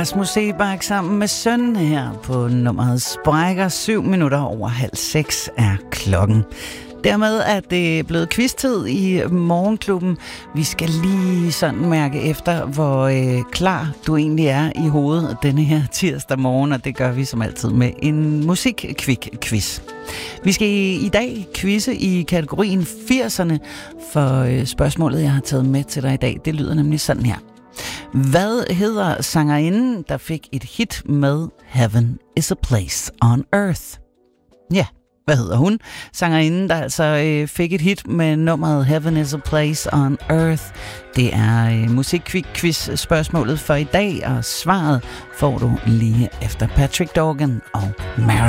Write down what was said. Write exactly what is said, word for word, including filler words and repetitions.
Rasmus Seebach sammen med søn her på nummeret Sprækker. Syv minutter over halv seks er klokken. Dermed er det blevet quiz-tid i Morgenklubben. Vi skal lige sådan mærke efter, hvor øh, klar du egentlig er i hovedet denne her tirsdag morgen, og det gør vi som altid med en musik-kvik-quiz. Vi skal i, i dag quizze i kategorien firserne, for øh, spørgsmålet, jeg har taget med til dig i dag, det lyder nemlig sådan her. Hvad hedder sangerinden, der fik et hit med Heaven is a Place on Earth? Ja, hvad hedder hun? Sangerinden, der altså øh, fik et hit med nummeret Heaven is a Place on Earth. Det er øh, musik-quiz-spørgsmålet for i dag, og svaret får du lige efter Patrick Dorgan og Mary.